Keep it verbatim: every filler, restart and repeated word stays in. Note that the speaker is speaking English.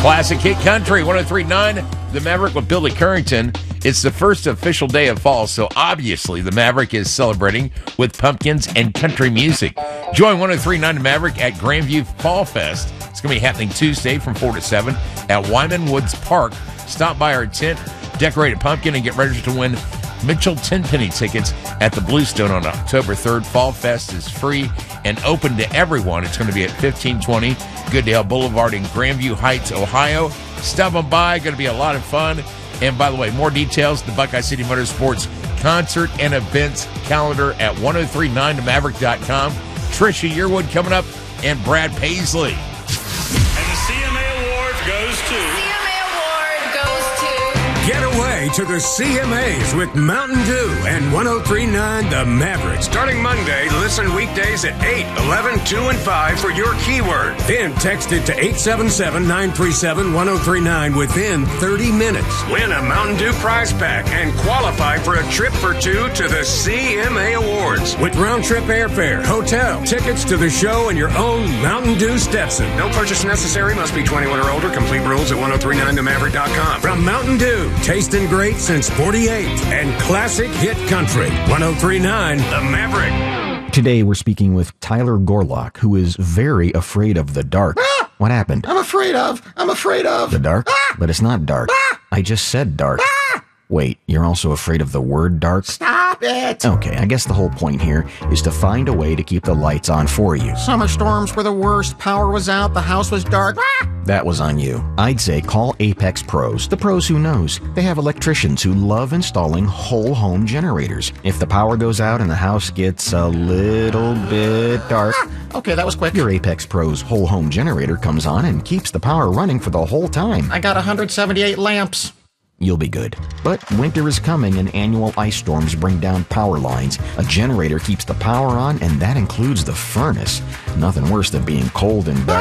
Classic Hit Country, one oh three point nine, The Maverick with Billy Currington. It's the first official day of fall, so obviously the Maverick is celebrating with pumpkins and country music. Join one oh three point nine The Maverick at Grandview Fall Fest. It's going to be happening Tuesday from four to seven at Wyman Woods Park. Stop by our tent, decorate a pumpkin, and get registered to win Mitchell Tenpenny tickets at the Bluestone on October third. Fall Fest is free and open to everyone. It's going to be at fifteen twenty Goodale Boulevard in Grandview Heights, Ohio. Stop on by. Going to be a lot of fun. And by the way, more details, the Buckeye City Motorsports concert and events calendar at ten thirty-nine the maverick dot com. Trisha Yearwood coming up and Brad Paisley. And the C M A Award goes to... C M A Award goes to... Get away to the C M As with Mountain Dew and one oh three point nine The Maverick. Starting Monday, listen weekdays at eight, eleven, two, and five for your keyword. Then text it to eight seven seven, nine three seven, one oh three nine within thirty minutes. Win a Mountain Dew prize pack and qualify for a trip for two to the C M A Awards. With round-trip airfare, hotel, tickets to the show, and your own Mountain Dew Stetson. No purchase necessary. Must be twenty-one or older. Complete rules at ten thirty-nine the maverick dot com. From Mountain Dew, tasting great since forty-eight, and classic hit country, ten thirty-nine The Maverick. Today we're speaking with Tyler Gorlock, who is very afraid of the dark. Ah! What happened? I'm afraid of. I'm afraid of. The dark? Ah! But it's not dark. Ah! I just said dark. Ah! Wait, you're also afraid of the word dark? Stop it. Okay, I guess the whole point here is to find a way to keep the lights on for you. Summer storms were the worst. Power was out. The house was dark. Ah! That was on you. I'd say call Apex Pros, the pros who knows. They have electricians who love installing whole home generators. If the power goes out and the house gets a little bit dark, Ah! Okay, that was quick. your Apex Pros whole home generator comes on and keeps the power running for the whole time. I got one hundred seventy-eight lamps. You'll be good. But winter is coming and annual ice storms bring down power lines. A generator keeps the power on, and that includes the furnace. Nothing worse than being cold and dark.